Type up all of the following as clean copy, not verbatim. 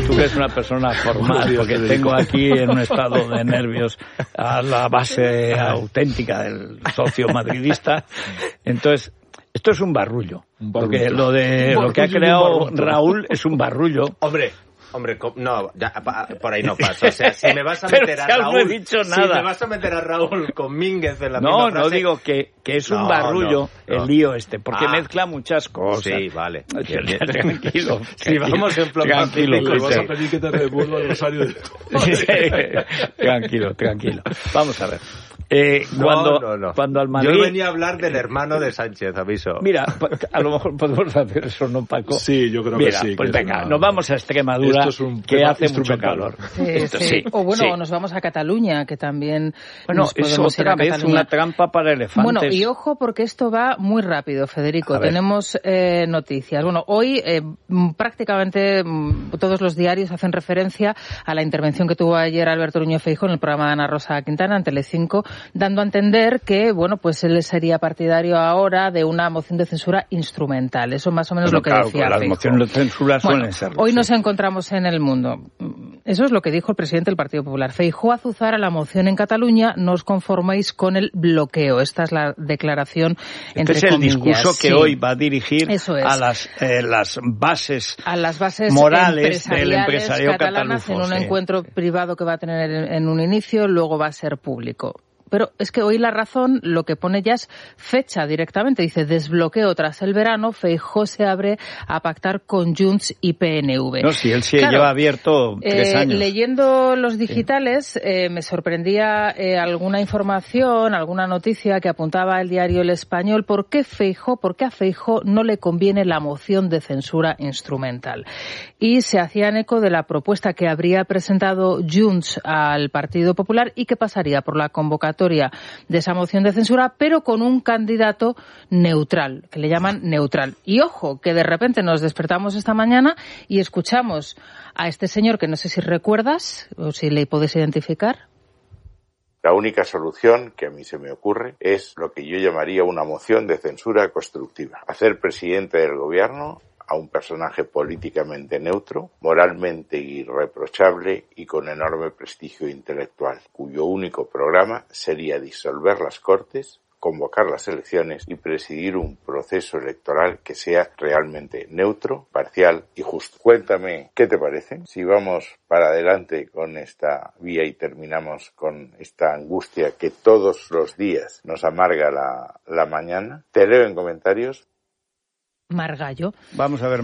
tú que eres una persona formal, porque tengo aquí en un estado de nervios a la base auténtica del socio madridista. Entonces, esto es un barrullo. Porque lo que ha creado Raúl es un barrullo. Hombre, no, ya, por ahí no pasa. O sea, si me vas a meter a Raúl, no he dicho nada. Si me vas a meter a Raúl con Mínguez en la misma frase... No digo que es un barrullo el lío porque mezcla muchas cosas. Sí, vale. Tranquilo. Si vamos en plan tranquilo. Vas a pedir que te devuelva el rosario de Tranquilo. Vamos a ver. Cuando al Madrid... Yo venía a hablar del hermano de Sánchez, aviso. Mira, a lo mejor podemos hacer eso, ¿no, Paco? Sí, yo creo que sí. Pues venga, nos vamos a Extremadura, que hace mucho calor. Sí. O nos vamos a Cataluña, que también nos podemos ir a Cataluña. Es una trampa para elefantes. Bueno, y ojo, porque esto va muy rápido, Federico. Tenemos noticias. Bueno, hoy prácticamente todos los diarios hacen referencia a la intervención que tuvo ayer Alberto Núñez Feijóo en el programa de Ana Rosa Quintana en Telecinco, dando a entender que, bueno, pues él sería partidario ahora de una moción de censura instrumental. Eso más o menos lo que decía las Feijóo. Mociones de censura suelen ser. Hoy nos encontramos en El Mundo. Eso es lo que dijo el presidente del Partido Popular. Feijóo azuzara la moción en Cataluña, no os conforméis con el bloqueo. Esta es la declaración entre comillas. Este es el discurso que hoy va a dirigir a las bases morales del empresario catalán en un encuentro privado que va a tener en un inicio, luego va a ser público. Pero es que hoy La Razón lo que pone ya es fecha directamente. Dice, desbloqueo tras el verano, Feijóo se abre a pactar con Junts y PNV. No, si él lleva abierto 3 años. Leyendo los digitales, me sorprendía alguna información, alguna noticia que apuntaba el diario El Español. ¿Por qué a Feijóo no le conviene la moción de censura instrumental? Y se hacían eco de la propuesta que habría presentado Junts al Partido Popular y que pasaría por la convocatoria de esa moción de censura, pero con un candidato neutral, que le llaman neutral. Y ojo, que de repente nos despertamos esta mañana y escuchamos a este señor que no sé si recuerdas o si le puedes identificar. La única solución que a mí se me ocurre es lo que yo llamaría una moción de censura constructiva. Hacer presidente del gobierno a un personaje políticamente neutro, moralmente irreprochable y con enorme prestigio intelectual, cuyo único programa sería disolver las Cortes, convocar las elecciones y presidir un proceso electoral que sea realmente neutro, parcial y justo. Cuéntame, ¿qué te parece? Si vamos para adelante con esta vía y terminamos con esta angustia que todos los días nos amarga la mañana. Te leo en comentarios. Margallo. Vamos a ver,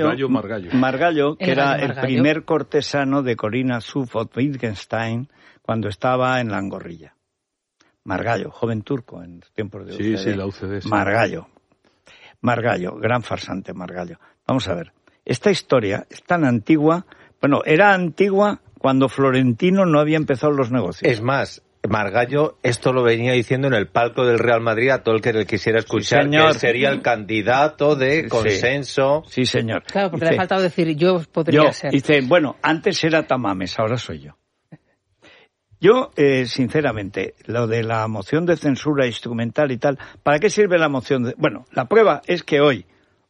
Margallo, que era el primer cortesano de Corina Suffolk-Wittgenstein cuando estaba en la Angorrilla. Margallo, joven turco en tiempos de UCD. Sí, la UCD. Sí. Margallo, gran farsante Margallo. Vamos a ver, esta historia es tan antigua, era antigua cuando Florentino no había empezado los negocios. Es más, Margallo esto lo venía diciendo en el palco del Real Madrid a todo el que le quisiera escuchar, que él sería el candidato de consenso. Sí, señor. Claro, porque le ha faltado decir yo podría ser. Dice, antes era Tamames, ahora soy yo. Yo, sinceramente, lo de la moción de censura instrumental y tal, ¿para qué sirve la moción? La prueba es que hoy,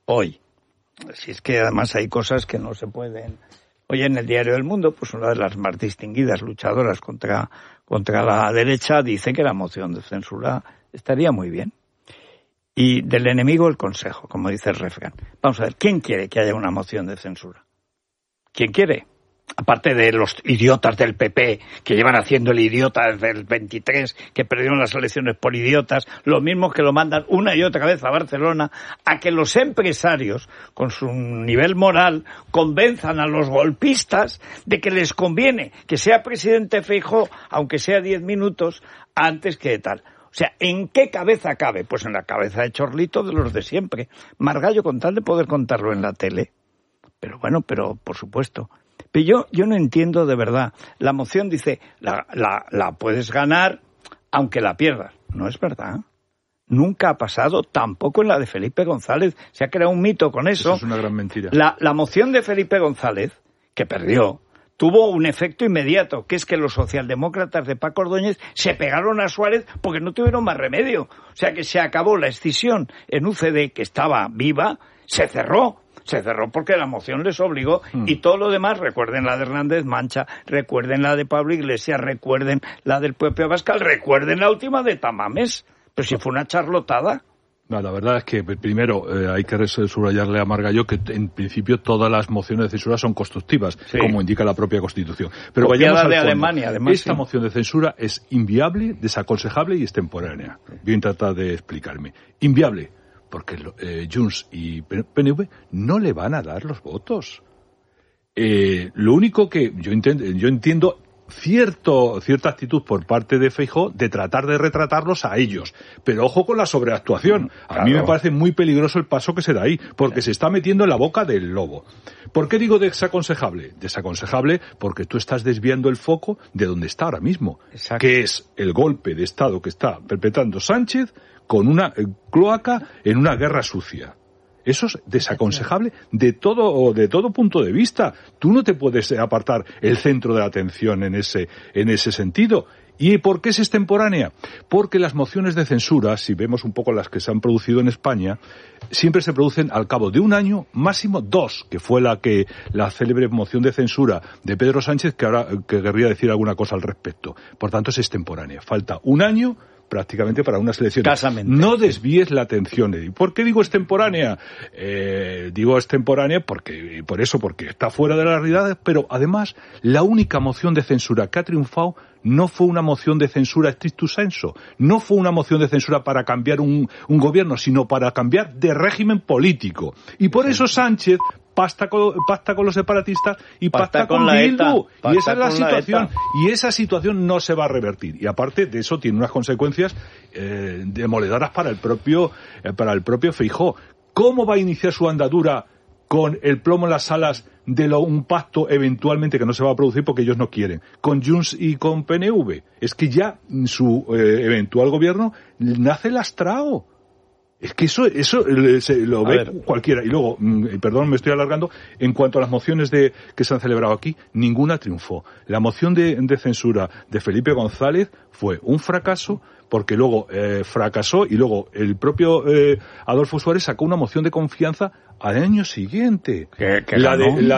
si es que además hay cosas que no se pueden... Hoy en el Diario del Mundo, pues una de las más distinguidas luchadoras contra la derecha dice que la moción de censura estaría muy bien. Y del enemigo el consejo, como dice el refrán. Vamos a ver, ¿quién quiere que haya una moción de censura? ¿Quién quiere? Aparte de los idiotas del PP, que llevan haciendo el idiota desde el 23, que perdieron las elecciones por idiotas, los mismos que lo mandan una y otra vez a Barcelona, a que los empresarios, con su nivel moral, convenzan a los golpistas de que les conviene que sea presidente Feijóo, aunque sea 10 minutos, antes que tal. O sea, ¿en qué cabeza cabe? Pues en la cabeza de Chorlito de los de siempre. Margallo, con tal de poder contarlo en la tele. Pero por supuesto... Pero yo no entiendo de verdad. La moción dice, la puedes ganar aunque la pierdas. No es verdad. Nunca ha pasado, tampoco en la de Felipe González. Se ha creado un mito con eso. Eso es una gran mentira. La moción de Felipe González, que perdió, tuvo un efecto inmediato, que es que los socialdemócratas de Paco Ordóñez se pegaron a Suárez porque no tuvieron más remedio. O sea que se acabó la escisión en UCD, que estaba viva, se cerró. Se cerró porque la moción les obligó y todo lo demás, recuerden la de Hernández Mancha, recuerden la de Pablo Iglesias, recuerden la del propio Abascal, recuerden la última de Tamames. Pero si fue una charlotada. No, la verdad es que primero hay que subrayarle a Margallo que en principio todas las mociones de censura son constructivas, como indica la propia Constitución. Pero copiada vayamos al de fondo. Alemania, además. Esta moción de censura es inviable, desaconsejable y extemporánea. Voy a tratar de explicarme. Inviable, porque Junts y PNV no le van a dar los votos. Lo único que yo entiendo cierta actitud por parte de Feijóo de tratar de retratarlos a ellos, pero ojo con la sobreactuación. A mí me parece muy peligroso el paso que se da ahí, porque se está metiendo en la boca del lobo. ¿Por qué digo desaconsejable? Desaconsejable porque tú estás desviando el foco de donde está ahora mismo, que es el golpe de Estado que está perpetrando Sánchez con una cloaca en una guerra sucia. Eso es desaconsejable de todo punto de vista. Tú no te puedes apartar el centro de la atención en ese sentido. ¿Y por qué es extemporánea? Porque las mociones de censura, si vemos un poco las que se han producido en España, siempre se producen al cabo de un año, máximo 2, que fue la célebre moción de censura de Pedro Sánchez, que ahora que querría decir alguna cosa al respecto. Por tanto, es extemporánea. Falta un año prácticamente para unas elecciones. Casamente. No desvíes la atención. ¿Por qué digo extemporánea? Digo extemporánea porque está fuera de la realidad, pero además la única moción de censura que ha triunfado no fue una moción de censura stricto sensu, no fue una moción de censura para cambiar un gobierno, sino para cambiar de régimen político. Y por eso Sánchez pacta con los separatistas y pacta con Bildu. Y esa es la situación. Y esa situación no se va a revertir. Y aparte de eso tiene unas consecuencias demoledoras para el propio Feijóo. ¿Cómo va a iniciar su andadura con el plomo en las alas de un pacto eventualmente que no se va a producir porque ellos no quieren, con Junts y con PNV? Es que ya su eventual gobierno nace lastrado. Es que eso lo ve cualquiera. Y luego, perdón, me estoy alargando, en cuanto a las mociones que se han celebrado aquí, ninguna triunfó. La moción de censura de Felipe González fue un fracaso, porque luego fracasó y luego el propio Adolfo Suárez sacó una moción de confianza al año siguiente. La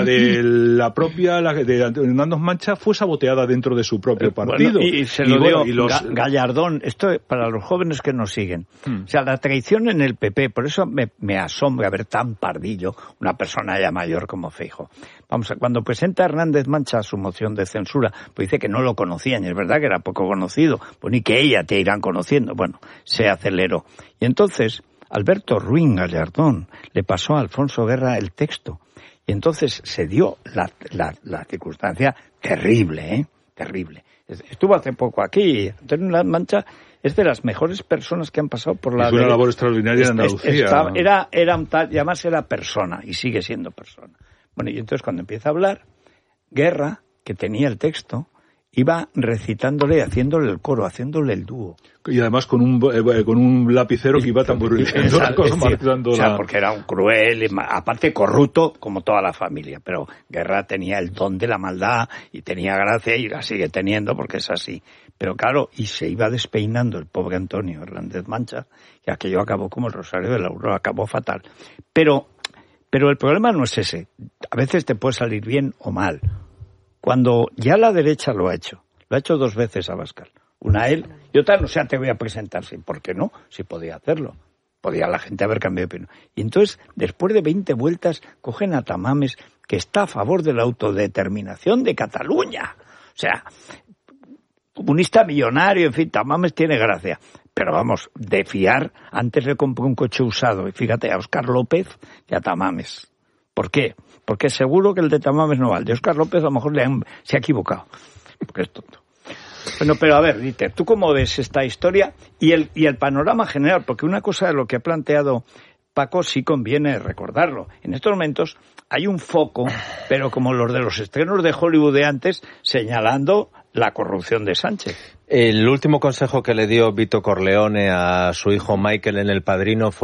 de Hernández Mancha fue saboteada dentro de su propio partido. Bueno, y se lo dio Gallardón, esto para los jóvenes que nos siguen. O sea, la traición en el PP, por eso me asombra ver tan pardillo una persona ya mayor como Feijóo. Vamos, cuando presenta Hernández Mancha su moción de censura, pues dice que no lo conocían, y es verdad que era poco conocido, pues ni que ella te irán conociendo. Bueno, se aceleró. Y entonces Alberto Ruín Gallardón le pasó a Alfonso Guerra el texto. Y entonces se dio la circunstancia terrible, terrible. Estuvo hace poco aquí. Antonio Mancha es de las mejores personas que han pasado por la... Es una labor extraordinaria en Andalucía. Era un tal, y además era persona, y sigue siendo persona. Bueno, y entonces cuando empieza a hablar, Guerra, que tenía el texto, iba recitándole, haciéndole el coro, haciéndole el dúo. Y además con un lapicero que iba tamborileando. O sea, porque era un cruel, aparte corrupto, como toda la familia. Pero Guerra tenía el don de la maldad y tenía gracia y la sigue teniendo porque es así. Pero claro, y se iba despeinando el pobre Antonio Hernández Mancha, y aquello acabó como el Rosario de la Aurora, acabó fatal. Pero el problema no es ese. A veces te puede salir bien o mal. Cuando ya la derecha lo ha hecho 2 veces Abascal. Una él y otra, o sea, te voy a presentar. Sí, ¿por qué no? Si podía hacerlo. Podía la gente haber cambiado de opinión. Y entonces, después de 20 vueltas, cogen a Tamames, que está a favor de la autodeterminación de Cataluña. O sea, comunista millonario, en fin, Tamames tiene gracia. Pero vamos, de fiar, antes le compré un coche usado. Y fíjate, a Óscar López y a Tamames. ¿Por qué? Porque seguro que el de Tamames no va. El de Óscar López a lo mejor se ha equivocado. Porque es tonto. Bueno, pero a ver, Dieter, ¿tú cómo ves esta historia y el panorama general? Porque una cosa de lo que ha planteado Paco sí conviene recordarlo. En estos momentos hay un foco, pero como los de los estrenos de Hollywood de antes, señalando la corrupción de Sánchez. El último consejo que le dio Vito Corleone a su hijo Michael en El Padrino fue: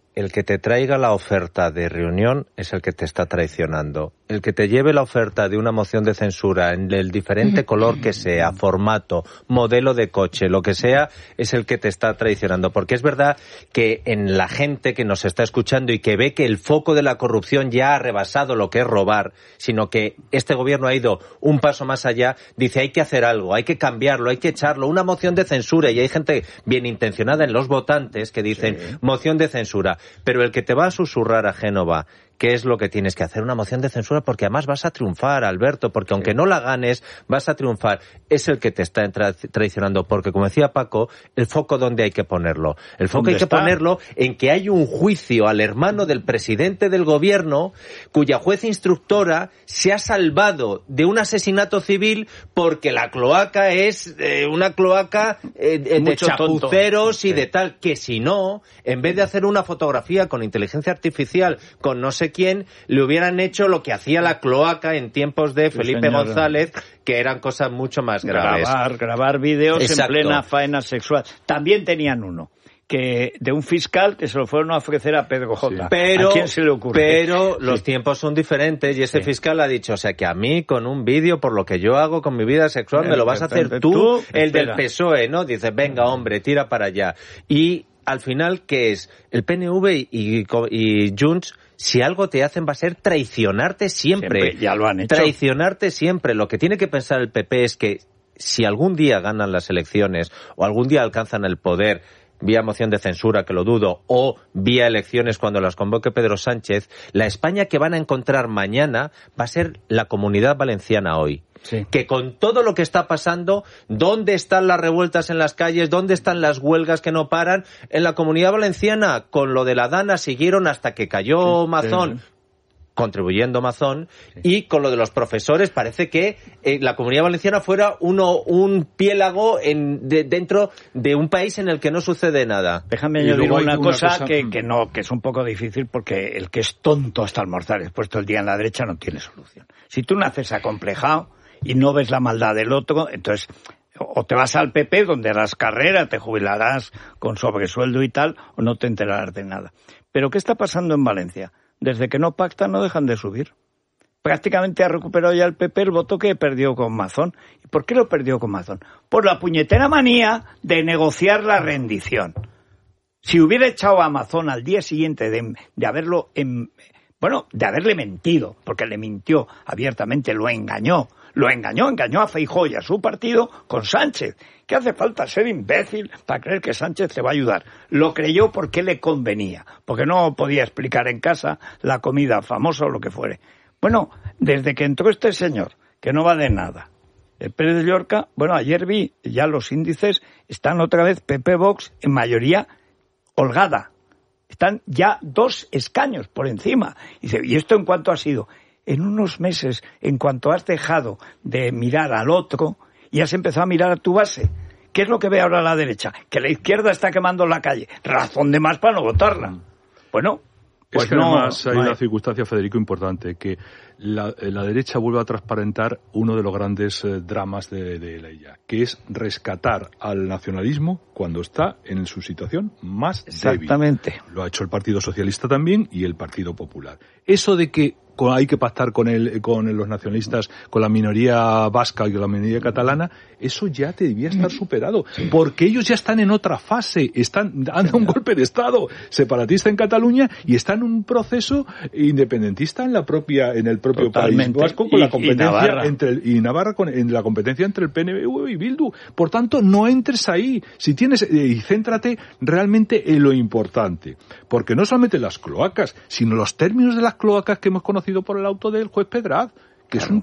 el que te traiga la oferta de reunión es el que te está traicionando. El que te lleve la oferta de una moción de censura en el diferente color que sea, formato, modelo de coche, lo que sea, es el que te está traicionando. Porque es verdad que en la gente que nos está escuchando y que ve que el foco de la corrupción ya ha rebasado lo que es robar, sino que este gobierno ha ido un paso más allá, dice hay que hacer algo, hay que cambiarlo, hay que echarlo, una moción de censura. Y hay gente bien intencionada en los votantes que dicen moción de censura. Pero el que te va a susurrar a Génova ¿qué es lo que tienes que hacer? Una moción de censura porque además vas a triunfar, Alberto, porque aunque no la ganes, vas a triunfar. Es el que te está traicionando, porque como decía Paco, el foco ¿dónde hay que ponerlo? El foco hay que ponerlo en que hay un juicio al hermano del presidente del gobierno cuya jueza instructora se ha salvado de un asesinato civil porque la cloaca es una cloaca de chapuceros y de tal, que si no, en vez de hacer una fotografía con inteligencia artificial, con no sé quién, le hubieran hecho lo que hacía la cloaca en tiempos de Felipe González, que eran cosas mucho más graves. Grabar vídeos en plena faena sexual. También tenían uno, que de un fiscal que se lo fueron a ofrecer a Pedro J. Pero, ¿a quién se le ocurre? Pero los tiempos son diferentes y ese fiscal ha dicho, o sea, que a mí con un vídeo, por lo que yo hago con mi vida sexual, me lo vas a hacer tú, el del PSOE, ¿no? Dice, venga, hombre, tira para allá. Y al final, ¿qué es? El PNV y Junts, si algo te hacen va a ser traicionarte siempre. Ya lo han hecho. Traicionarte siempre. Lo que tiene que pensar el PP es que si algún día ganan las elecciones o algún día alcanzan el poder vía moción de censura, que lo dudo, o vía elecciones cuando las convoque Pedro Sánchez, la España que van a encontrar mañana va a ser la Comunidad Valenciana hoy. Sí. Que con todo lo que está pasando, ¿dónde están las revueltas en las calles? ¿Dónde están las huelgas que no paran? En la Comunidad Valenciana, con lo de la Dana, siguieron hasta que cayó Mazón. Contribuyendo Mazón, y con lo de los profesores parece que la Comunidad Valenciana fuera un piélago dentro de un país en el que no sucede nada. Déjame yo digo una cosa que es un poco difícil, porque el que es tonto hasta almorzar después todo el día en la derecha no tiene solución. Si tú naces acomplejado y no ves la maldad del otro, entonces o te vas al PP donde harás carrera, te jubilarás con sobresueldo y tal, o no te enterarás de nada. Pero ¿qué está pasando en Valencia? Desde que no pactan no dejan de subir. Prácticamente ha recuperado ya el PP el voto que perdió con Mazón. ¿Y por qué lo perdió con Mazón? Por la puñetera manía de negociar la rendición. Si hubiera echado a Mazón al día siguiente de haberle mentido, porque le mintió abiertamente, engañó a Feijóo y a su partido con Sánchez. ¿Qué hace falta ser imbécil para creer que Sánchez te va a ayudar? Lo creyó porque le convenía, porque no podía explicar en casa la comida famosa o lo que fuere. Bueno, desde que entró este señor, que no va de nada, el Pérez de Llorca, ayer vi ya los índices, están otra vez PP Vox en mayoría holgada. Están ya 2 escaños por encima. ¿Y esto en cuánto ha sido? En unos meses, en cuanto has dejado de mirar al otro y has empezado a mirar a tu base. ¿Qué es lo que ve ahora la derecha? Que la izquierda está quemando la calle. Razón de más para no votarla. Bueno, pues es que además hay una circunstancia, Federico, importante, que la derecha vuelve a transparentar uno de los grandes dramas de ella, que es rescatar al nacionalismo cuando está en su situación más débil. Exactamente. Lo ha hecho el Partido Socialista también y el Partido Popular. Eso de que hay que pactar con los nacionalistas, con la minoría vasca y con la minoría catalana, eso ya te debía estar superado, porque ellos ya están en otra fase, han dado un golpe de Estado separatista en Cataluña y están en un proceso independentista en el propio país vasco, con la competencia y Navarra en la competencia entre el PNV y Bildu. Por tanto, no entres ahí, y céntrate realmente en lo importante, porque no solamente las cloacas, sino los términos de las cloacas que hemos conocido por el auto del juez Pedraz, que es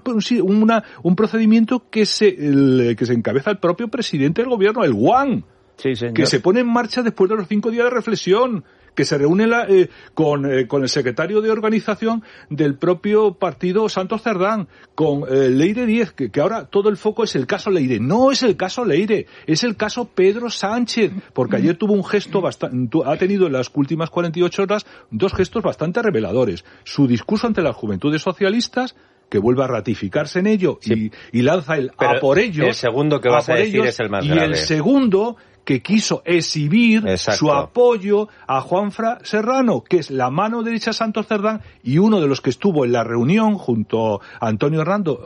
un procedimiento que se encabeza el propio presidente del gobierno, el Guan, que se pone en marcha después de los 5 días de reflexión, que se reúne con el secretario de organización del propio partido, Santos Cerdán, con Leire Díez, que ahora todo el foco es el caso Leire. No es el caso Leire, es el caso Pedro Sánchez, porque ayer tuvo un gesto ha tenido en las últimas 48 horas 2 gestos bastante reveladores. Su discurso ante las juventudes socialistas, que vuelve a ratificarse en ello y lanza a por ellos. El segundo que vas a decir es el más grave. Y el segundo, que quiso exhibir Exacto. su apoyo a Juanfran Serrano, que es la mano derecha de Santos Cerdán y uno de los que estuvo en la reunión junto a Antonio Hernando,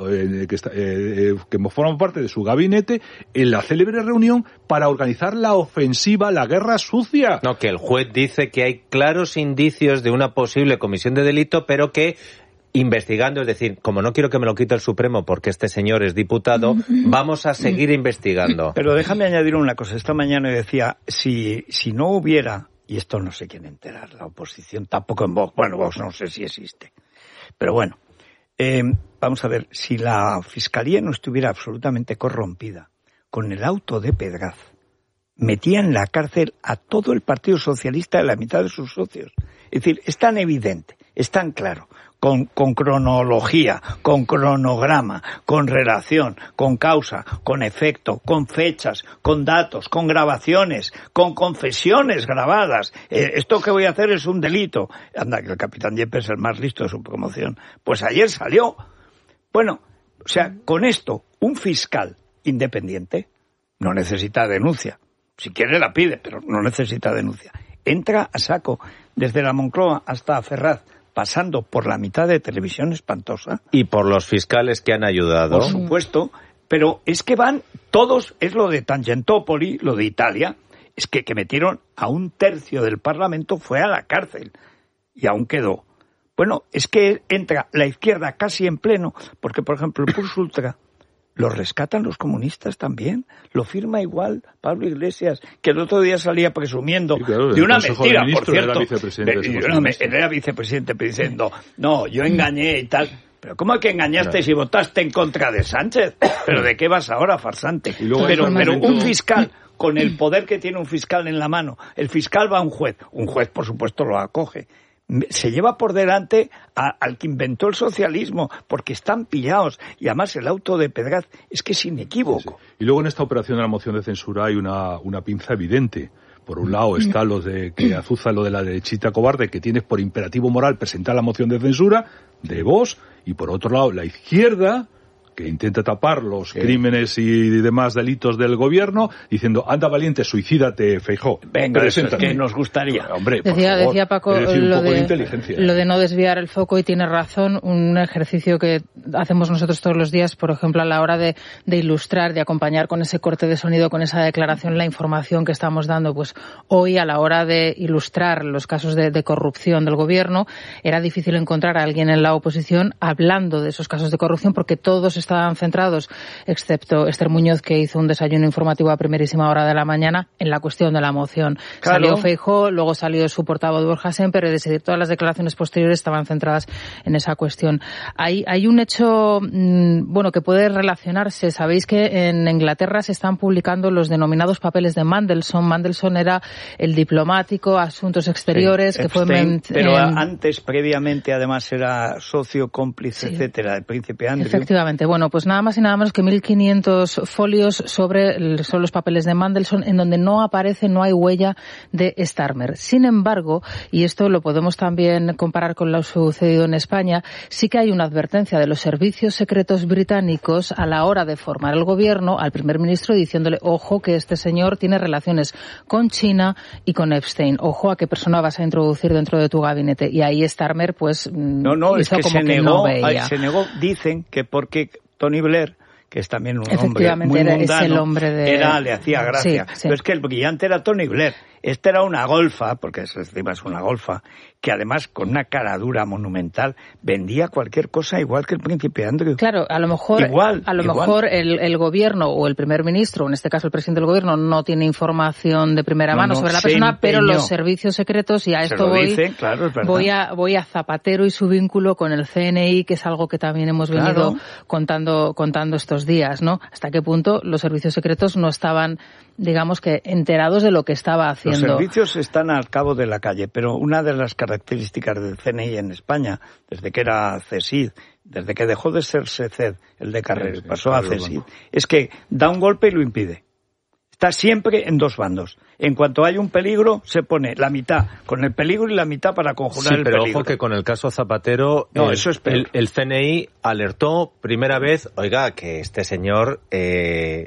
que forma parte de su gabinete, en la célebre reunión para organizar la ofensiva, la guerra sucia. No, que el juez dice que hay claros indicios de una posible comisión de delito, pero que investigando, es decir, como no quiero que me lo quite el Supremo porque este señor es diputado, vamos a seguir investigando. Pero déjame añadir una cosa. Esta mañana decía, si no hubiera, y esto no sé quién enterar, la oposición tampoco en Vox, bueno, Vox no sé si existe, pero bueno, vamos a ver, si la Fiscalía no estuviera absolutamente corrompida, con el auto de Pedraz, metía en la cárcel a todo el Partido Socialista y la mitad de sus socios. Es decir, es tan evidente, es tan claro, con cronología, con cronograma, con relación, con causa, con efecto, con fechas, con datos, con grabaciones, con confesiones grabadas. Esto que voy a hacer es un delito. Anda, que el capitán Yepes es el más listo de su promoción. Pues ayer salió. Bueno, o sea, con esto, un fiscal independiente no necesita denuncia. Si quiere la pide, pero no necesita denuncia. Entra a saco desde la Moncloa hasta Ferraz, pasando por la mitad de Televisión Espantosa. Y por los fiscales que han ayudado. Por supuesto, pero es que van todos, es lo de Tangentopoli, lo de Italia, es que metieron a un tercio del Parlamento, fue a la cárcel, y aún quedó. Bueno, es que entra la izquierda casi en pleno, porque por ejemplo el Purs Ultra lo rescatan los comunistas también, lo firma igual Pablo Iglesias, que el otro día salía presumiendo de una mentira, por cierto. Era vicepresidente diciendo, no, yo engañé y tal. Pero ¿cómo que engañaste si votaste en contra de Sánchez? ¿Pero de qué vas ahora, farsante? Pero un fiscal, con el poder que tiene un fiscal en la mano, el fiscal va a un juez por supuesto lo acoge, se lleva por delante al que inventó el socialismo, porque están pillados, y además el auto de Pedraz es que es inequívoco. Sí. Y luego en esta operación de la moción de censura hay una pinza evidente. Por un lado está lo de que azuza lo de la derechita cobarde, que tienes por imperativo moral presentar la moción de censura de Vox, y por otro lado la izquierda, que intenta tapar los crímenes y demás delitos del gobierno, diciendo, anda valiente, suicídate, Feijóo. Venga, eso es que nos gustaría. Hombre, decía Paco, lo de no desviar el foco, y tiene razón, un ejercicio que hacemos nosotros todos los días, por ejemplo, a la hora de ilustrar, de acompañar con ese corte de sonido, con esa declaración, la información que estamos dando. Pues hoy, a la hora de ilustrar los casos de corrupción del gobierno, era difícil encontrar a alguien en la oposición hablando de esos casos de corrupción, porque todos estaban centrados, excepto Esther Muñoz, que hizo un desayuno informativo a primerísima hora de la mañana, en la cuestión de la moción. Claro. Salió Feijóo, luego salió su portavoz Borja Sémper, es decir, todas las declaraciones posteriores estaban centradas en esa cuestión. Hay un hecho, que puede relacionarse. Sabéis que en Inglaterra se están publicando los denominados papeles de Mandelson. Mandelson era el diplomático, asuntos exteriores, que Epstein, pero antes, previamente, además era socio, cómplice, etcétera, del príncipe Andrew. Efectivamente. Bueno, pues nada más y nada menos que 1.500 folios sobre los papeles de Mandelson, en donde no hay huella de Starmer. Sin embargo, y esto lo podemos también comparar con lo sucedido en España, sí que hay una advertencia de los servicios secretos británicos a la hora de formar el gobierno al primer ministro, diciéndole, ojo, que este señor tiene relaciones con China y con Epstein. Ojo a qué persona vas a introducir dentro de tu gabinete. Y ahí Starmer, pues, es que se negó. Dicen que porque Tony Blair, que es también un hombre muy mundano, le hacía gracia. Sí. Pero es que el brillante era Tony Blair. Esta era una golfa, porque encima es una golfa, que además con una cara dura monumental vendía cualquier cosa igual que el príncipe Andrew. Claro, a lo mejor el gobierno o el primer ministro, en este caso el presidente del gobierno, no tiene información de primera mano sobre la persona, pero los servicios secretos, y a esto voy a Zapatero y su vínculo con el CNI, que es algo que también hemos venido contando estos días, ¿no? Hasta qué punto los servicios secretos no estaban, digamos, que enterados de lo que estaba haciendo. Los servicios están al cabo de la calle, pero una de las características del CNI en España, desde que era CSID, desde que dejó de ser SECED, el de Carrera, pasó a CSID, es que da un golpe y lo impide. Está siempre en dos bandos. En cuanto hay un peligro, se pone la mitad con el peligro y la mitad para conjurar el peligro. Sí, pero ojo que con el caso Zapatero, eso es el CNI alertó primera vez, oiga, que este señor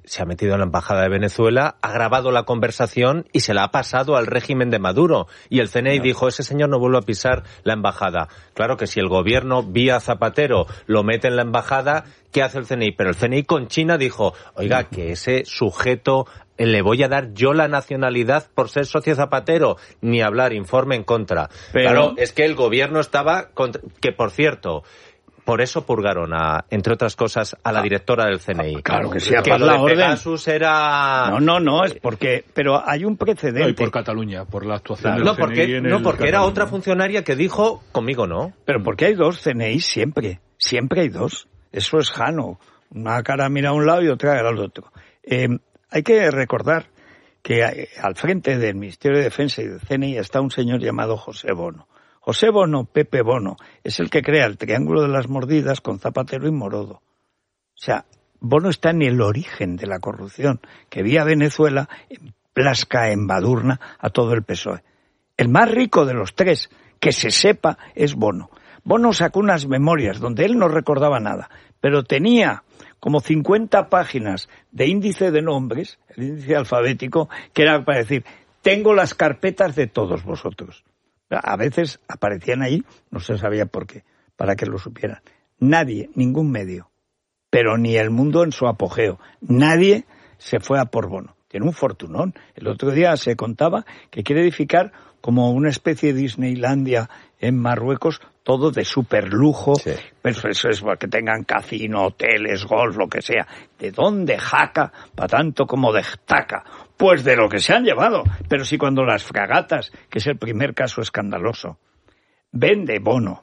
se ha metido en la embajada de Venezuela, ha grabado la conversación y se la ha pasado al régimen de Maduro. Y el CNI dijo, ese señor no vuelve a pisar la embajada. Claro que si el gobierno, vía Zapatero, lo mete en la embajada, ¿qué hace el CNI? Pero el CNI con China dijo, oiga, que ese sujeto le voy a dar yo la nacionalidad por ser socio Zapatero. Ni hablar, informe en contra. Pero claro, es que el gobierno estaba contra... Que, por cierto... Por eso purgaron, entre otras cosas, a la directora del CNI. Claro que sí, que lo de Pegasus era... No, es porque... Pero hay un precedente. No, y por Cataluña, por la actuación del CNI en el porque era otra funcionaria que dijo, conmigo no. Pero porque hay dos CNI siempre hay dos. Eso es Jano. Una cara mira a un lado y otra al otro. Hay que recordar que al frente del Ministerio de Defensa y del CNI está un señor llamado José Bono. José Bono, Pepe Bono, es el que crea el Triángulo de las Mordidas con Zapatero y Morodo. O sea, Bono está en el origen de la corrupción que vía Venezuela plasca, embadurna a todo el PSOE. El más rico de los tres, que se sepa, es Bono. Bono sacó unas memorias donde él no recordaba nada, pero tenía como 50 páginas de índice de nombres, el índice alfabético, que era para decir, tengo las carpetas de todos vosotros. A veces aparecían ahí, no se sabía por qué, para que lo supieran. Nadie, ningún medio, pero ni el mundo en su apogeo, nadie se fue a por Bono. Tiene un fortunón. El otro día se contaba que quiere edificar como una especie de Disneylandia en Marruecos, todo de superlujo, sí. Pero eso es que tengan casino, hoteles, golf, lo que sea. ¿De dónde jaca para tanto como destaca? Pues de lo que se han llevado. Pero si cuando las fragatas, que es el primer caso escandaloso, vende Bono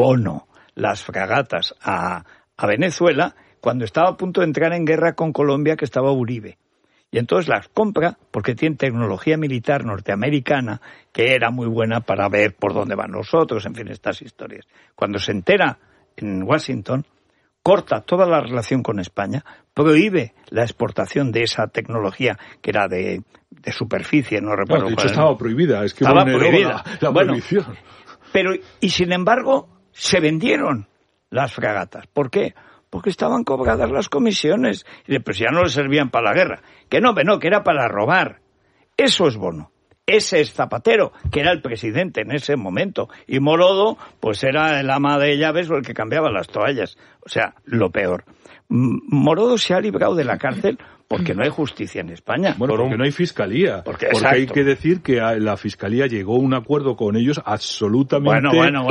las fragatas a Venezuela, cuando estaba a punto de entrar en guerra con Colombia, que estaba Uribe. Y entonces las compra porque tiene tecnología militar norteamericana que era muy buena para ver por dónde van los otros, en fin, estas historias. Cuando se entera en Washington, corta toda la relación con España, prohíbe la exportación de esa tecnología que era de superficie, no recuerdo. De hecho estaba prohibida, es que estaba prohibida. La prohibición. Pero, y sin embargo, se vendieron las fragatas. ¿Por qué? Porque estaban cobradas las comisiones. Y pues ya no les servían para la guerra. Que no, que era para robar. Eso es Bono. Ese es Zapatero, que era el presidente en ese momento. Y Morodo, pues era el ama de llaves o el que cambiaba las toallas. O sea, lo peor. Morodo se ha librado de la cárcel porque no hay justicia en España. Bueno, porque no hay fiscalía. Porque hay que decir que la fiscalía llegó a un acuerdo con ellos absolutamente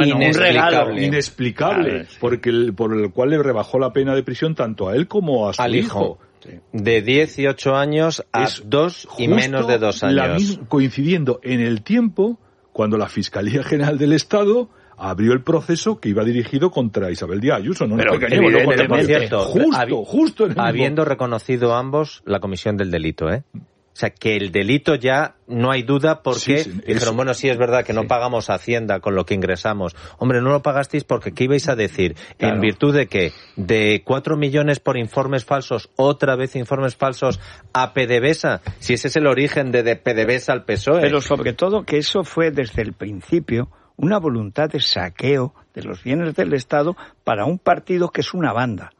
inexplicable, por el cual le rebajó la pena de prisión tanto a él como a su hijo. Sí. De 18 años a 2 y menos de 2 años. Coincidiendo en el tiempo cuando la Fiscalía General del Estado abrió el proceso que iba dirigido contra Isabel Díaz Ayuso. No pero por cierto, justo en el habiendo reconocido ambos la comisión del delito, O sea, que el delito ya no hay duda porque dijeron, bueno, sí es verdad que no pagamos Hacienda con lo que ingresamos. Hombre, no lo pagasteis porque ¿qué ibais a decir? Claro. ¿En virtud de qué? ¿De 4 millones por informes falsos, otra vez informes falsos a PDVSA? Si ese es el origen de PDVSA al PSOE. Pero sobre todo que eso fue desde el principio una voluntad de saqueo de los bienes del Estado para un partido que es una banda.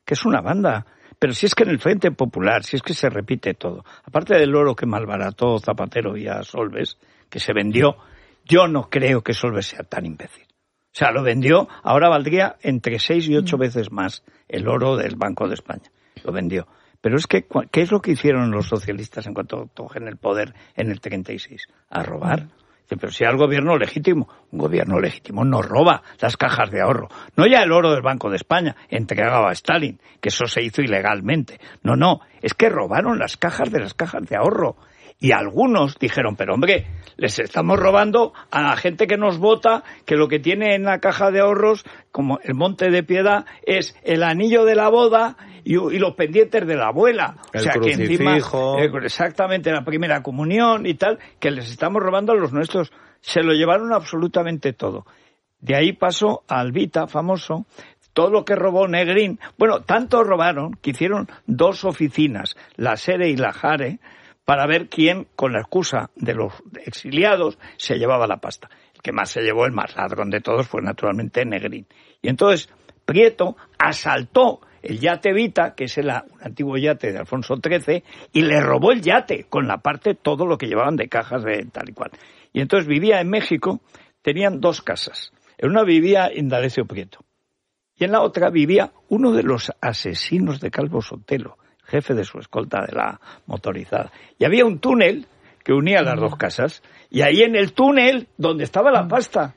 Pero si es que en el Frente Popular, si es que se repite todo, aparte del oro que malbarató Zapatero y a Solbes, que se vendió, yo no creo que Solbes sea tan imbécil. O sea, lo vendió, ahora valdría entre 6 y 8 veces más el oro del Banco de España. Lo vendió. Pero es que, ¿qué es lo que hicieron los socialistas en cuanto cogen el poder en el 36? A robar. Pero si era el gobierno legítimo, un gobierno legítimo no roba las cajas de ahorro. No ya el oro del Banco de España, entregado a Stalin, que eso se hizo ilegalmente. No, es que robaron las cajas de ahorro. Y algunos dijeron, pero hombre, les estamos robando a la gente que nos vota, que lo que tiene en la caja de ahorros, como el Monte de Piedad, es el anillo de la boda y los pendientes de la abuela. El crucifijo. Que encima, exactamente, la primera comunión y tal, que les estamos robando a los nuestros. Se lo llevaron absolutamente todo. De ahí pasó a Alvita, famoso, todo lo que robó Negrín. Bueno, tanto robaron que hicieron 2 oficinas, la SERE y la JARE, para ver quién, con la excusa de los exiliados, se llevaba la pasta. El que más se llevó, el más ladrón de todos, fue naturalmente Negrín. Y entonces Prieto asaltó el yate Vita, que es un antiguo yate de Alfonso XIII, y le robó el yate, con la parte, todo lo que llevaban de cajas de tal y cual. Y entonces vivía en México, tenían 2 casas. En una vivía Indalecio Prieto, y en la otra vivía uno de los asesinos de Calvo Sotelo, jefe de su escolta de la motorizada. Y había un túnel que unía las 2 casas, y ahí en el túnel, donde estaba la pasta.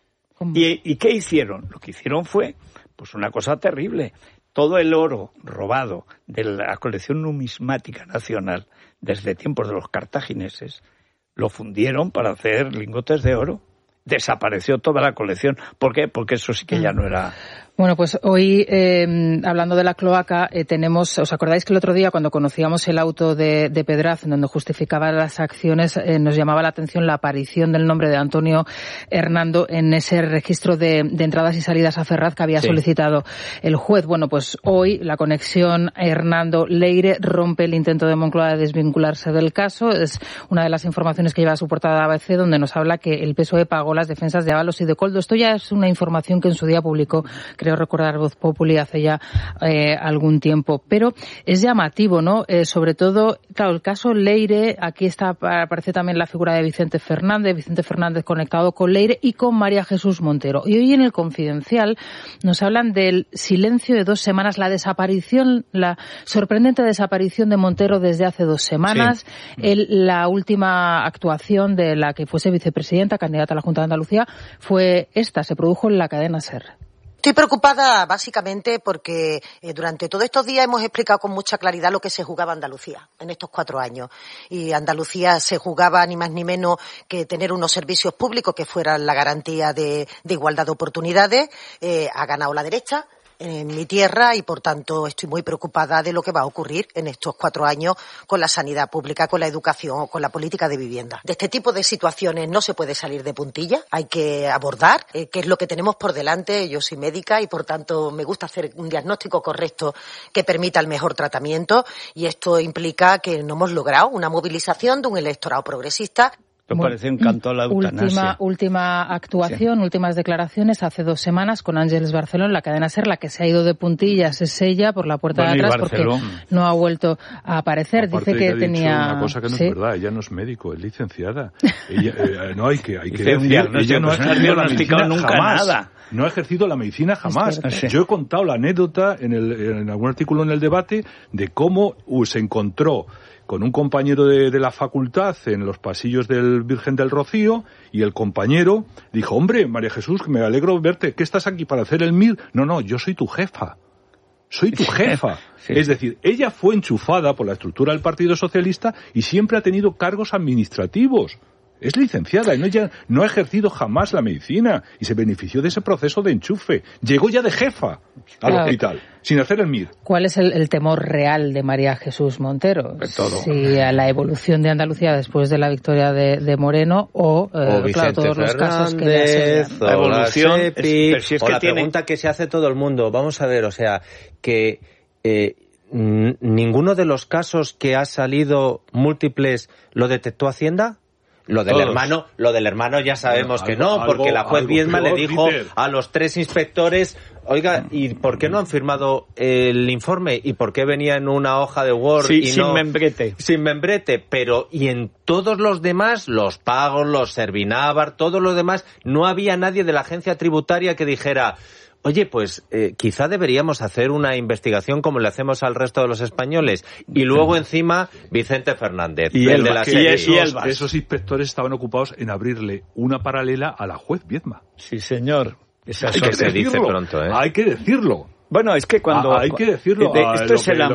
¿Y qué hicieron? Lo que hicieron fue, pues una cosa terrible. Todo el oro robado de la colección numismática nacional, desde tiempos de los cartagineses, lo fundieron para hacer lingotes de oro. Desapareció toda la colección. ¿Por qué? Porque eso sí que ya no era... Bueno, pues hoy, hablando de la cloaca, ¿os acordáis que el otro día, cuando conocíamos el auto de Pedraz, en donde justificaba las acciones, nos llamaba la atención la aparición del nombre de Antonio Hernando en ese registro de entradas y salidas a Ferraz que había solicitado el juez? Bueno, pues hoy la conexión Hernando-Leire rompe el intento de Moncloa de desvincularse del caso. Es una de las informaciones que lleva a su portada ABC, donde nos habla que el PSOE pagó las defensas de Ábalos y de Koldo. Esto ya es una información que en su día publicó, creo recordar, Voz Populi hace ya algún tiempo. Pero es llamativo, ¿no? Sobre todo, claro, el caso Leire, aquí aparece también la figura de Vicente Fernández conectado con Leire y con María Jesús Montero. Y hoy en el Confidencial nos hablan del silencio de 2 semanas, la sorprendente desaparición de Montero desde hace 2 semanas, la última actuación de la que fuese vicepresidenta, candidata a la Junta de Andalucía, fue esta, se produjo en la cadena SER. Estoy preocupada básicamente porque durante todos estos días hemos explicado con mucha claridad lo que se jugaba Andalucía en estos 4 años. Y Andalucía se jugaba ni más ni menos que tener unos servicios públicos que fueran la garantía de igualdad de oportunidades. Ha ganado la derecha en mi tierra y, por tanto, estoy muy preocupada de lo que va a ocurrir en estos 4 años con la sanidad pública, con la educación o con la política de vivienda. De este tipo de situaciones no se puede salir de puntilla, hay que abordar qué es lo que tenemos por delante. Yo soy médica y, por tanto, me gusta hacer un diagnóstico correcto que permita el mejor tratamiento, y esto implica que no hemos logrado una movilización de un electorado progresista. Me parece un canto a la eutanasia. Última actuación, últimas declaraciones hace 2 semanas con Ángeles Barceló en la cadena SER. La que se ha ido de puntillas es ella por la puerta de atrás porque no ha vuelto a aparecer. Aparte, dice que ha tenía dicho una cosa que no es verdad. Ella no es médico, es licenciada. Ella, no hay que decir, ella no ha ejercido la medicina nunca jamás. Nada. No ha ejercido la medicina jamás. Yo he contado la anécdota en algún artículo en el debate de cómo se encontró con un compañero de la facultad en los pasillos del Virgen del Rocío, y el compañero dijo: hombre, María Jesús, que me alegro verte, ¿qué estás aquí para hacer el MIR? No, yo soy tu jefa. Soy tu jefa. Sí. Es decir, ella fue enchufada por la estructura del Partido Socialista y siempre ha tenido cargos administrativos. Es licenciada y ella no ha ejercido jamás la medicina y se benefició de ese proceso de enchufe. Llegó ya de jefa al hospital, sin hacer el MIR. ¿Cuál es el temor real de María Jesús Montero? De todo. Si a la evolución de Andalucía después de la victoria de Moreno o claro, todos los casos que le seguían. La evolución, la pregunta que se hace todo el mundo. Vamos a ver, o sea, que ninguno de los casos que ha salido múltiples lo detectó Hacienda. Lo del hermano ya sabemos que no, porque la juez Viedma le dijo a los 3 inspectores: oiga, ¿y por qué no han firmado el informe? ¿Y por qué venía en una hoja de Word? Sí, sin membrete. Sin membrete, pero y en todos los demás, los pagos, los Servinávar, todos los demás, no había nadie de la agencia tributaria que dijera: oye, pues quizá deberíamos hacer una investigación como le hacemos al resto de los españoles. Y luego encima Vicente Fernández. Y esos inspectores estaban ocupados en abrirle una paralela a la juez Viedma. Sí, señor. Hay que se dice pronto, ¿eh? Hay que decirlo. Bueno, es que cuando... hay que decirlo a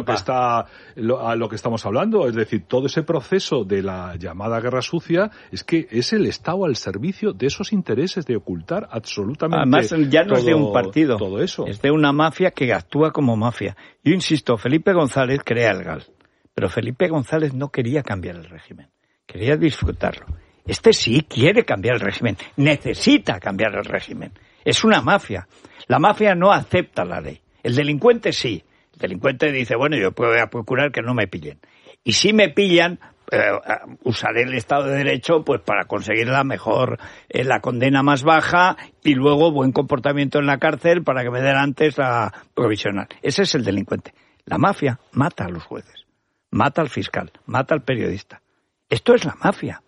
lo que estamos hablando. Es decir, todo ese proceso de la llamada guerra sucia es que es el Estado al servicio de esos intereses de ocultar absolutamente. Además, ya no es de un partido. Todo eso. Es de una mafia que actúa como mafia. Yo insisto, Felipe González crea el GAL. Pero Felipe González no quería cambiar el régimen. Quería disfrutarlo. Este sí quiere cambiar el régimen. Necesita cambiar el régimen. Es una mafia. La mafia no acepta la ley. El delincuente sí. El delincuente dice: bueno, yo voy a procurar que no me pillen. Y si me pillan, usaré el Estado de Derecho pues para conseguir la mejor, la condena más baja y luego buen comportamiento en la cárcel para que me den antes la provisional. Ese es el delincuente. La mafia mata a los jueces, mata al fiscal, mata al periodista. Esto es la mafia.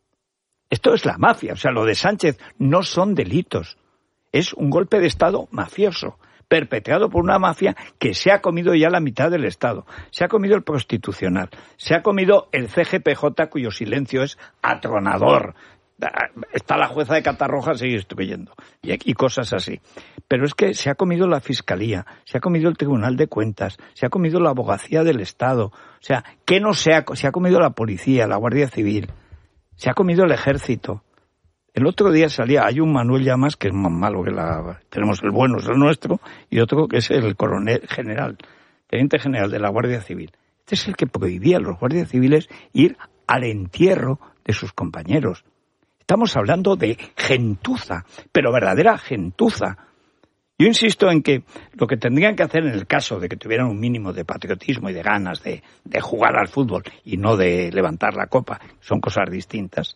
Esto es la mafia. O sea, lo de Sánchez no son delitos. Es un golpe de Estado mafioso, perpetrado por una mafia que se ha comido ya la mitad del Estado. Se ha comido el Constitucional. Se ha comido el CGPJ, cuyo silencio es atronador. Está la jueza de Catarroja, sigue instruyendo. Y cosas así. Pero es que se ha comido la Fiscalía, se ha comido el Tribunal de Cuentas, se ha comido la Abogacía del Estado. O sea, ¿qué no se ha comido la Policía, la Guardia Civil? Se ha comido el Ejército. El otro día salía, hay un Manuel Llamas que es más malo que tenemos el bueno, es el nuestro, y otro que es el coronel general, teniente general de la Guardia Civil. Este es el que prohibía a los guardias civiles ir al entierro de sus compañeros. Estamos hablando de gentuza, pero verdadera gentuza. Yo insisto en que lo que tendrían que hacer en el caso de que tuvieran un mínimo de patriotismo y de ganas de jugar al fútbol y no de levantar la copa, son cosas distintas,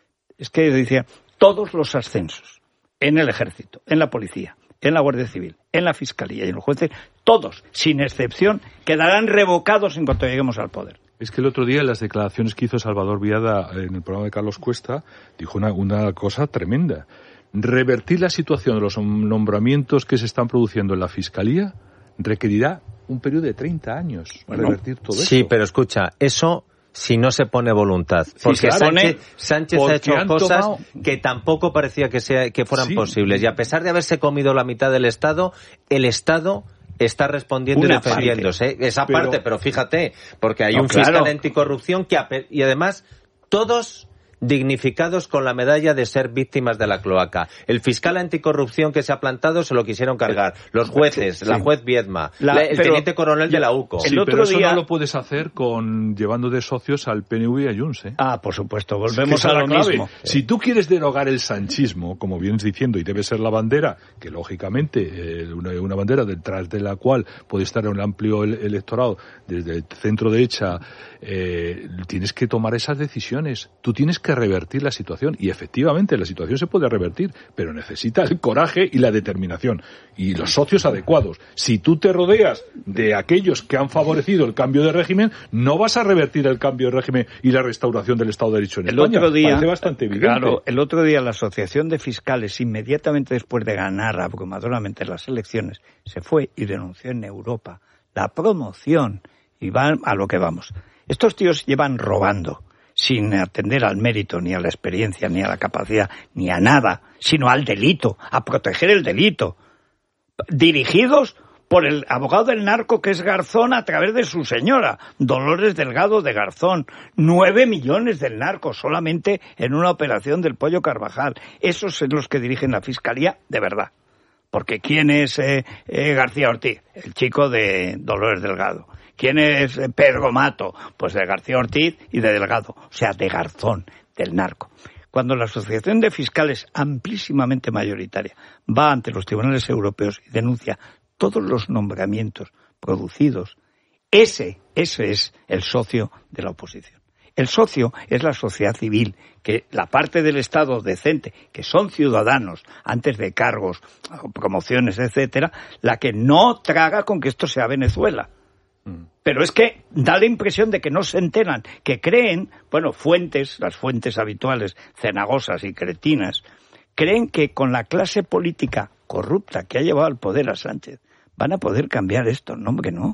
es que decía todos los ascensos en el Ejército, en la Policía, en la Guardia Civil, en la Fiscalía y en los jueces, todos, sin excepción, quedarán revocados en cuanto lleguemos al poder. Es que el otro día en las declaraciones que hizo Salvador Biada en el programa de Carlos Cuesta dijo una cosa tremenda. Revertir la situación de los nombramientos que se están produciendo en la Fiscalía requerirá un periodo de 30 años. Bueno, revertir todo eso. Sí, pero escucha, eso si no se pone voluntad. Porque Sánchez ha hecho cosas que tampoco parecía que fueran posibles. Y a pesar de haberse comido la mitad del Estado, el Estado está respondiendo y defendiéndose. Esa parte, pero fíjate, porque hay un fiscal anticorrupción y además todos dignificados con la medalla de ser víctimas de la cloaca. El fiscal anticorrupción que se ha plantado se lo quisieron cargar. Los jueces, la juez Viedma, el teniente coronel de la UCO. Sí, pero eso no lo puedes hacer llevando de socios al PNV y a Junts, ¿eh? Ah, por supuesto, volvemos a lo mismo. Si tú quieres derogar el sanchismo, como vienes diciendo, y debe ser la bandera, que lógicamente una bandera detrás de la cual puede estar un amplio electorado desde el centro derecha, tienes que tomar esas decisiones. Tú tienes que revertir la situación, y efectivamente la situación se puede revertir, pero necesita el coraje y la determinación y los socios adecuados. Si tú te rodeas de aquellos que han favorecido el cambio de régimen, no vas a revertir el cambio de régimen y la restauración del Estado de Derecho en España. Parece bastante evidente. Claro, el otro día la Asociación de Fiscales, inmediatamente después de ganar abrumadoramente las elecciones, se fue y denunció en Europa la promoción, y van a lo que vamos. Estos tíos llevan robando, sin atender al mérito, ni a la experiencia, ni a la capacidad, ni a nada, sino al delito, a proteger el delito. Dirigidos por el abogado del narco que es Garzón a través de su señora, Dolores Delgado de Garzón. 9 millones del narco solamente en una operación del Pollo Carvajal. Esos son los que dirigen la Fiscalía de verdad. Porque ¿quién es García Ortiz? El chico de Dolores Delgado. ¿Quién es Pedro Mato? Pues de García Ortiz y de Delgado, o sea, de Garzón, del narco. Cuando la Asociación de Fiscales, amplísimamente mayoritaria, va ante los tribunales europeos y denuncia todos los nombramientos producidos, ese es el socio de la oposición. El socio es la sociedad civil, que la parte del Estado decente, que son ciudadanos antes de cargos, promociones, etcétera, la que no traga con que esto sea Venezuela. Pero es que da la impresión de que no se enteran, que creen, las fuentes habituales, cenagosas y cretinas, creen que con la clase política corrupta que ha llevado al poder a Sánchez van a poder cambiar esto. No, hombre, no.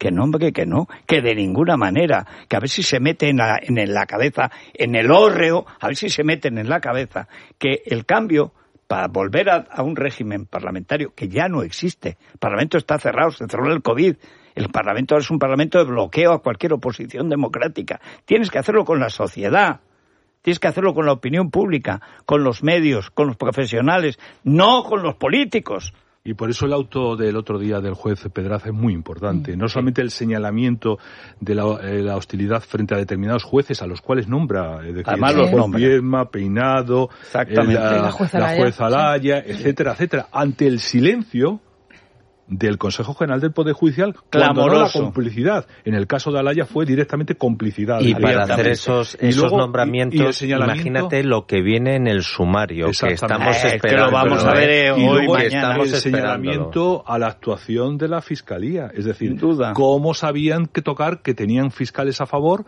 Que de ninguna manera, que a ver si se meten en la cabeza, en el hórreo, a ver si se meten en la cabeza, que el cambio para volver a un régimen parlamentario que ya no existe. El Parlamento está cerrado, se cerró el COVID. El Parlamento es un Parlamento de bloqueo a cualquier oposición democrática. Tienes que hacerlo con la sociedad, tienes que hacerlo con la opinión pública, con los medios, con los profesionales, no con los políticos. Y por eso el auto del otro día del juez Pedraza es muy importante. No solamente el señalamiento de la hostilidad frente a determinados jueces a los cuales nombra, además los nombra. Viedma, Peinado, la juez Alaya, etcétera, etcétera, ante el silencio del Consejo General del Poder Judicial cuando no la Clamoroso. complicidad. En el caso de Alaya fue directamente complicidad. Y para hacer esos luego, nombramientos, y el señalamiento, imagínate lo que viene en el sumario, que estamos esperando. que lo vamos a ver y hoy, luego mañana. el señalamiento a la actuación de la Fiscalía. Es decir, Sin duda. cómo sabían que tocar, que tenían fiscales a favor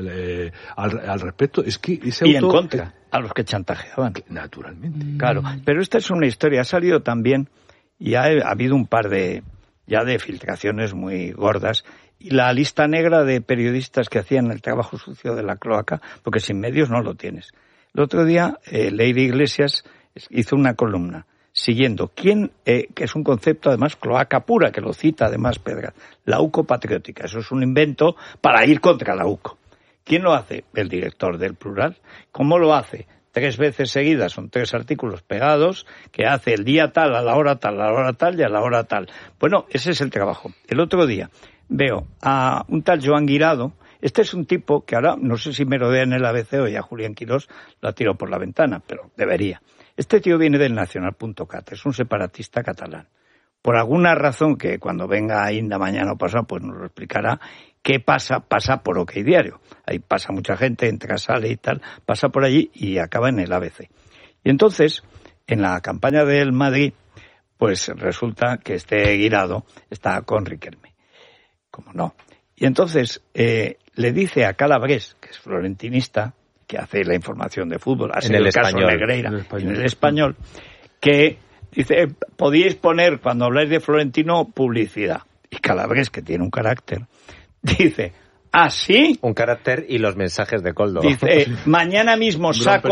al respecto. Es que ese y en contra, a los que chantajeaban. Naturalmente. Claro, pero esta es una historia, ha salido también, y ha habido un par de filtraciones muy gordas, y la lista negra de periodistas que hacían el trabajo sucio de la cloaca, porque sin medios no lo tienes. El otro día, Leire Iglesias hizo una columna siguiendo que es un concepto además cloaca pura, que lo cita además Pedra, la UCO patriótica. Eso es un invento para ir contra la UCO. ¿Quién lo hace? El director del Plural. ¿Cómo lo hace? 3 veces seguidas, son 3 artículos pegados, que hace el día tal, a la hora tal, a la hora tal y a la hora tal. Bueno, ese es el trabajo. El otro día veo a un tal Joan Guirado. Este es un tipo que ahora, no sé si merodea en el ABC o ya Julián Quirós la tiró por la ventana, pero debería. Este tío viene del Nacional.cat, es un separatista catalán. Por alguna razón que cuando venga Inda mañana o pasado, pues nos lo explicará, qué pasa por OK Diario. Ahí pasa mucha gente, entra, sale y tal, pasa por allí y acaba en el ABC. Y entonces, en la campaña del Madrid, pues resulta que este Guirado está con Riquelme. ¿Cómo no? Y entonces le dice a Calabres, que es florentinista, que hace la información de fútbol, ha sido el caso Negreira, en el Español, que dice, podíais poner, cuando habláis de Florentino, publicidad. Y Calabres, que tiene un carácter, dice, ¿ah, sí? Un carácter y los mensajes de Koldo. Dice, mañana mismo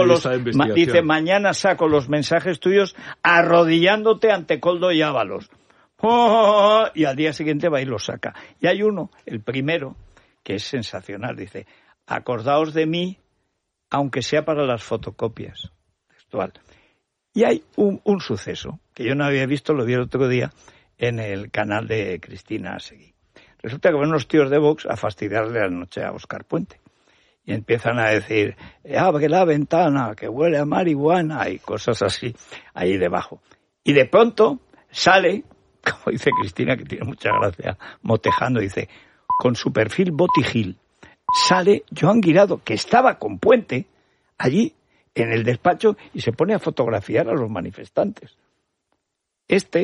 mañana saco los mensajes tuyos arrodillándote ante Koldo y Ábalos. Oh, y al día siguiente va y los saca. Y hay uno, el primero, que es sensacional, dice, acordaos de mí, aunque sea para las fotocopias. Textual. Y hay un suceso que yo no había visto, lo vi el otro día en el canal de Cristina Seguí. Resulta que van unos tíos de Vox a fastidiarle la noche a Óscar Puente. Y empiezan a decir, abre la ventana, que huele a marihuana, y cosas así ahí debajo. Y de pronto sale, como dice Cristina, que tiene mucha gracia, motejando, dice, con su perfil Botigil, sale Joan Guirado, que estaba con Puente, allí, en el despacho, y se pone a fotografiar a los manifestantes. Esto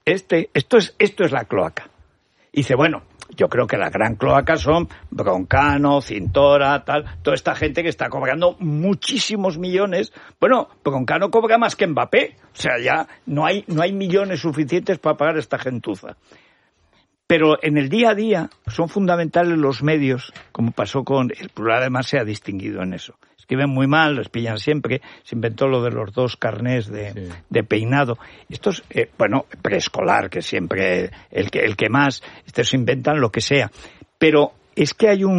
es la cloaca. Y dice, bueno, yo creo que la gran cloaca son Broncano, Cintora, tal, toda esta gente que está cobrando muchísimos millones. Bueno, Broncano cobra más que Mbappé, o sea, ya no hay millones suficientes para pagar a esta gentuza. Pero en el día a día son fundamentales los medios, como pasó con el Plural, además se ha distinguido en eso. Escriben muy mal, les pillan siempre, se inventó lo de los 2 carnés de peinado. Estos, preescolar, que siempre el que más, estos inventan lo que sea. Pero es que hay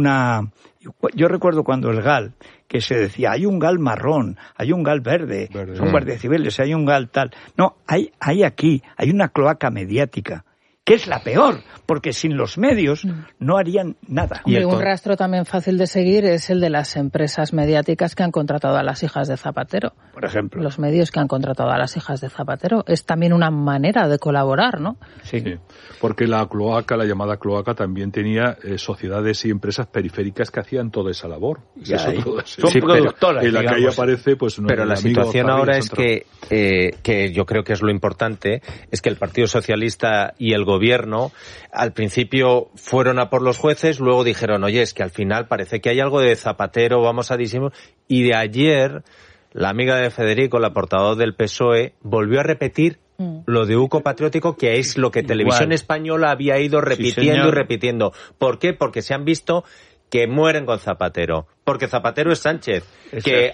yo recuerdo cuando el GAL, que se decía, hay un GAL marrón, hay un GAL verde. Son guardias civiles, hay un GAL tal. No, hay una cloaca mediática, que es la peor, porque sin los medios no harían nada. Y un rastro también fácil de seguir es el de las empresas mediáticas que han contratado a las hijas de Zapatero. Por ejemplo. Los medios que han contratado a las hijas de Zapatero. Es también una manera de colaborar, ¿no? Sí, porque la llamada cloaca, también tenía sociedades y empresas periféricas que hacían toda esa labor. Son productoras, en la que ahí aparece, pues... Pero la situación ahora es que yo creo que es lo importante, es que el Partido Socialista y el Gobierno al principio fueron a por los jueces, luego dijeron, oye, es que al final parece que hay algo de Zapatero, vamos a disimular. Y de ayer, la amiga de Federico, la portavoz del PSOE, volvió a repetir lo de UCO patriótico, que es lo que Televisión Española había ido repitiendo y repitiendo. ¿Por qué? Porque se han visto que mueren con Zapatero. Porque Zapatero es Sánchez, que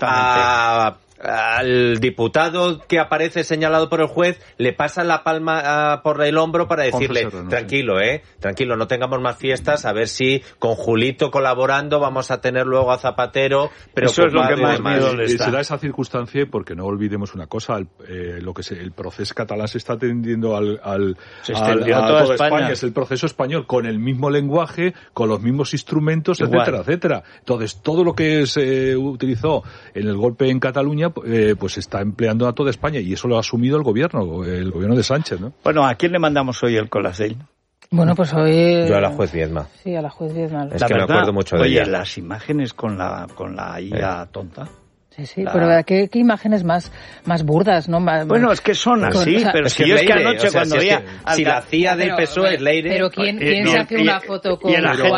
al diputado que aparece señalado por el juez le pasa la palma por el hombro para decirle, tranquilo, no tengamos más fiestas, a ver si con Julito colaborando vamos a tener luego a Zapatero. Pero eso es lo que más miedo le está. Se da esa circunstancia porque no olvidemos una cosa, el proceso catalán se está atendiendo a toda España, es el proceso español, con el mismo lenguaje, con los mismos instrumentos, etcétera. Entonces, todo lo que se utilizó en el golpe en Cataluña, pues está empleando a toda España, y eso lo ha asumido el gobierno de Sánchez, ¿no? Bueno, ¿a quién le mandamos hoy el Colasel? Bueno, pues hoy... Yo a la juez Viedma. Sí, a la juez Viedma. Es que me acuerdo mucho de ella. Oye, las imágenes con la IA tonta. Sí, pero ¿qué imágenes más burdas, ¿no? Bueno, es que son así, pero es si que yo es es que Leire, anoche o sea, cuando veía... si la CIA del PSOE es Leire... Pero ¿quién se hace una foto con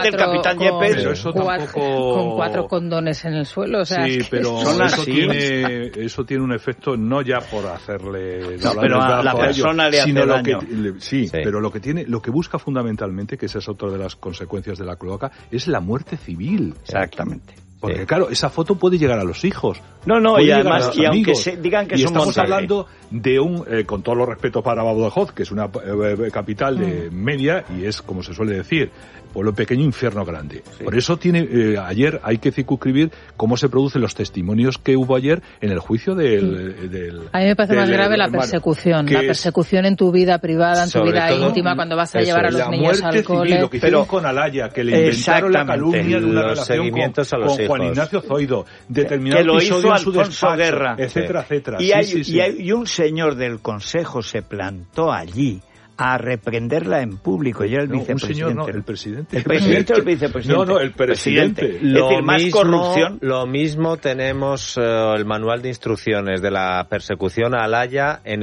con 4 condones en el suelo? O sea, sí, pero eso tiene un efecto no ya por hacerle... No, pero a la persona le hace daño. Sí, pero lo que busca fundamentalmente, que esa es otra de las consecuencias de la cloaca, es la muerte civil. Exactamente. Porque claro, esa foto puede llegar a los hijos. No, y además, y aunque digan que es un montaje. Estamos hablando de con todos los respetos para Badajoz, que es una capital de media, y es, como se suele decir, pueblo pequeño, infierno grande. Sí. Por eso ayer hay que circunscribir cómo se producen los testimonios que hubo ayer en el juicio del a mí me parece más grave la persecución. La persecución en tu vida privada, en tu vida íntima, cuando vas a llevar a los niños al cole. Civil, lo que hicieron con Alaya, que le inventaron la calumnia de una relación con Juan Ignacio Zoido, determinado episodio en su despacho, Guerra, etcétera, etcétera. Y un señor del Consejo se plantó allí a reprenderla en público, y era el vicepresidente. Un señor, el presidente. ¿El presidente o el vicepresidente? No, el presidente. Es decir, más corrupción. Lo mismo tenemos el manual de instrucciones de la persecución a Alaya en